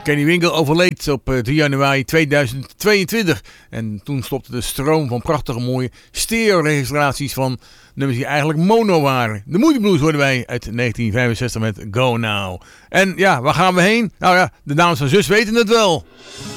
Kenny Winkel overleed op 3 januari 2022. En toen stopte de stroom van prachtige mooie stereo-registraties van nummers die eigenlijk mono waren. De Moody Blues hoorden wij uit 1965 met Go Now. En ja, waar gaan we heen? Nou ja, de dames van Zus weten het wel.